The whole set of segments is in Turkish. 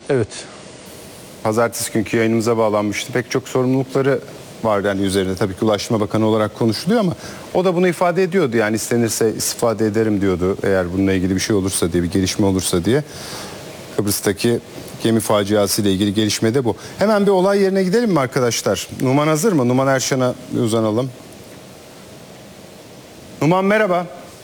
Evet. Pazartesi günkü yayınımıza bağlanmıştı. Pek çok sorumlulukları var yani üzerine, tabii ki Ulaştırma Bakanı olarak konuşuluyor ama o da bunu ifade ediyordu. Yani istenirse istifade ederim diyordu eğer bununla ilgili bir şey olursa diye, bir gelişme olursa diye. Kıbrıs'taki gemi faciası ile ilgili gelişme de bu. Hemen bir olay yerine gidelim mi arkadaşlar? Numan hazır mı? Numan Erşan'a bir uzanalım. Numan merhaba.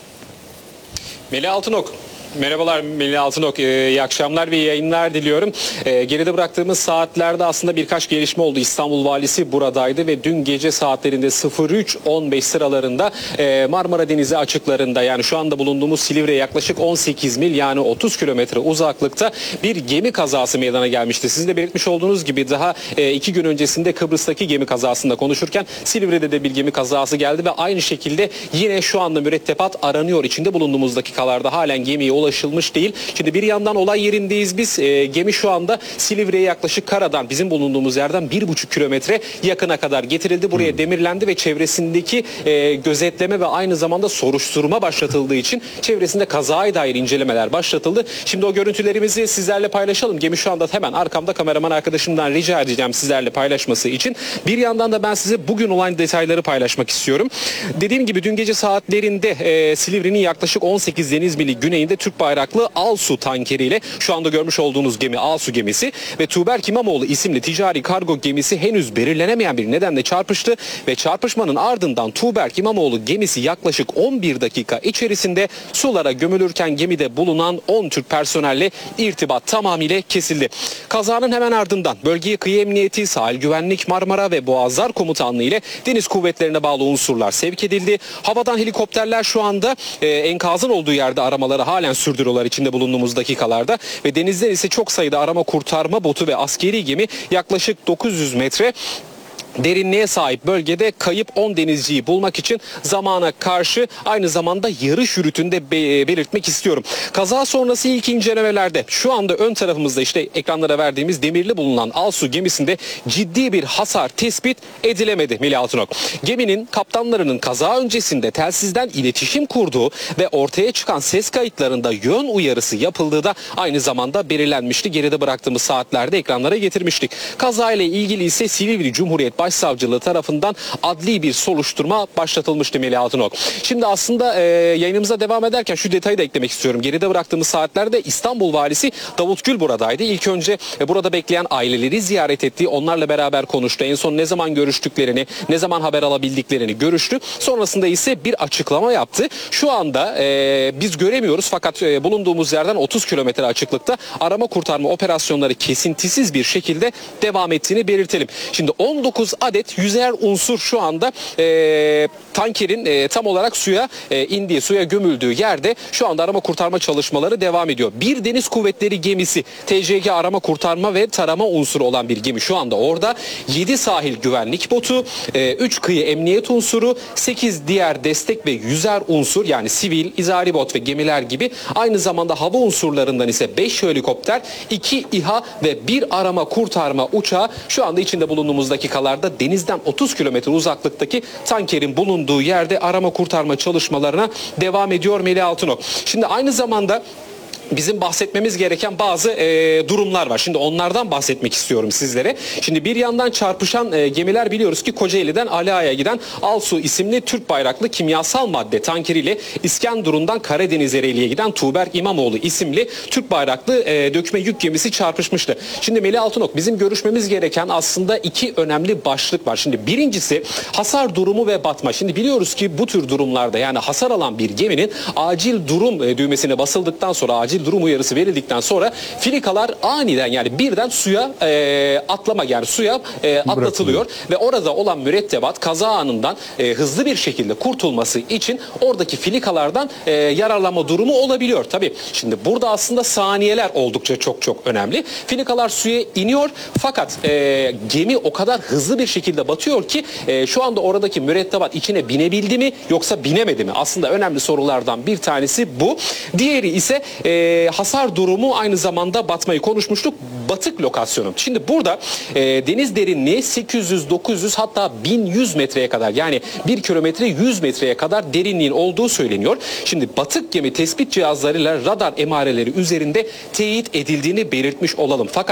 Melih Altınok. Merhabalar Melih Altınok. İyi akşamlar ve iyi yayınlar diliyorum. Geride bıraktığımız saatlerde aslında birkaç gelişme oldu. İstanbul Valisi buradaydı ve dün gece saatlerinde 03.15 sıralarında Marmara Denizi açıklarında, yani şu anda bulunduğumuz Silivri'ye yaklaşık 18 mil yani 30 kilometre uzaklıkta bir gemi kazası meydana gelmişti. Sizin de belirtmiş olduğunuz gibi daha 2 gün öncesinde Kıbrıs'taki gemi kazasında konuşurken Silivri'de de bir gemi kazası geldi ve aynı şekilde yine şu anda mürettebat aranıyor. İçinde bulunduğumuz dakikalarda halen gemiye ulaşılmış değil. Şimdi bir yandan olay yerindeyiz biz. Gemi şu anda Silivri'ye yaklaşık karadan, bizim bulunduğumuz yerden 1,5 kilometre yakına kadar getirildi. Buraya demirlendi ve çevresindeki gözetleme ve aynı zamanda soruşturma başlatıldığı için çevresinde kazaya dair incelemeler başlatıldı. Şimdi o görüntülerimizi sizlerle paylaşalım. Gemi şu anda hemen arkamda, kameraman arkadaşımdan rica edeceğim sizlerle paylaşması için. Bir yandan da ben size bugün olan detayları paylaşmak istiyorum. Dediğim gibi dün gece saatlerinde Silivri'nin yaklaşık 18 deniz mili güneyinde Türk bayraklı Alsu tankeriyle şu anda görmüş olduğunuz gemi Alsu gemisi ve Tuğberk İmamoğlu isimli ticari kargo gemisi henüz belirlenemeyen bir nedenle çarpıştı ve çarpışmanın ardından Tuğberk İmamoğlu gemisi yaklaşık 11 dakika içerisinde sulara gömülürken gemide bulunan 10 Türk personelle irtibat tamamıyla kesildi. Kazanın hemen ardından bölgeye Kıyı Emniyeti, Sahil Güvenlik, Marmara ve Boğazlar Komutanlığı ile deniz kuvvetlerine bağlı unsurlar sevk edildi. Havadan helikopterler şu anda enkazın olduğu yerde aramaları halen sürdürüyorlar içinde bulunduğumuz dakikalarda ve denizden ise çok sayıda arama kurtarma botu ve askeri gemi yaklaşık 900 metre derinliğe sahip bölgede kayıp 10 denizciyi bulmak için zamana karşı aynı zamanda yarış yürütünde belirtmek istiyorum. Kaza sonrası ilk incelemelerde şu anda ön tarafımızda işte ekranlara verdiğimiz demirli bulunan Alsu gemisinde ciddi bir hasar tespit edilemedi Melih Altınok. Geminin kaptanlarının kaza öncesinde telsizden iletişim kurduğu ve ortaya çıkan ses kayıtlarında yön uyarısı yapıldığı da aynı zamanda belirlenmişti. Geride bıraktığımız saatlerde ekranlara getirmiştik. Kazayla ilgili ise Silivri Cumhuriyet Başsavcılığı tarafından adli bir soruşturma başlatılmıştı Melih Altınok. Şimdi aslında yayınımıza devam ederken şu detayı da eklemek istiyorum. Geride bıraktığımız saatlerde İstanbul Valisi Davut Gül buradaydı. İlk önce burada bekleyen aileleri ziyaret etti. Onlarla beraber konuştu. En son ne zaman görüştüklerini, ne zaman haber alabildiklerini görüştü. Sonrasında ise bir açıklama yaptı. Şu anda biz göremiyoruz fakat bulunduğumuz yerden 30 kilometre açıklıkta arama kurtarma operasyonları kesintisiz bir şekilde devam ettiğini belirtelim. Şimdi 19 adet yüzer unsur şu anda tankerin tam olarak suya indiği, suya gömüldüğü yerde şu anda arama kurtarma çalışmaları devam ediyor. Bir deniz kuvvetleri gemisi, TCG arama kurtarma ve tarama unsuru olan bir gemi şu anda orada. 7 sahil güvenlik botu, 3 kıyı emniyet unsuru, 8 diğer destek ve yüzer unsur yani sivil, izari bot ve gemiler gibi, aynı zamanda hava unsurlarından ise 5 helikopter, 2 İHA ve 1 arama kurtarma uçağı şu anda içinde bulunduğumuz dakikalarda denizden 30 kilometre uzaklıktaki tankerin bulunduğu yerde arama kurtarma çalışmalarına devam ediyor Melih Altınok. Şimdi aynı zamanda bizim bahsetmemiz gereken bazı durumlar var. Şimdi onlardan bahsetmek istiyorum sizlere. Şimdi bir yandan çarpışan gemiler biliyoruz ki Kocaeli'den Aliağa'ya giden Alsu isimli Türk bayraklı kimyasal madde tankeriyle İskenderun'dan Karadeniz Ereğli'ye giden Tuğberk İmamoğlu isimli Türk bayraklı dökme yük gemisi çarpışmıştı. Şimdi Melih Altınok, bizim görüşmemiz gereken aslında iki önemli başlık var. Şimdi birincisi hasar durumu ve batma. Şimdi biliyoruz ki bu tür durumlarda, yani hasar alan bir geminin acil durum düğmesine basıldıktan sonra, acil durum uyarısı verildikten sonra filikalar aniden, yani birden suya atlama, yani suya atlatılıyor ve orada olan mürettebat kaza anından hızlı bir şekilde kurtulması için oradaki filikalardan yararlanma durumu olabiliyor. Tabii şimdi burada aslında saniyeler oldukça çok önemli. Filikalar suya iniyor fakat gemi o kadar hızlı bir şekilde batıyor ki şu anda oradaki mürettebat içine binebildi mi yoksa binemedi mi? Aslında önemli sorulardan bir tanesi bu. Diğeri ise hasar durumu, aynı zamanda batmayı konuşmuştuk. Batık lokasyonu. Şimdi burada deniz derinliği 800-900 hatta 1100 metreye kadar, yani 1 kilometre 100 metreye kadar derinliğin olduğu söyleniyor. Şimdi batık gemi tespit cihazlarıyla radar emareleri üzerinde teyit edildiğini belirtmiş olalım. Fakat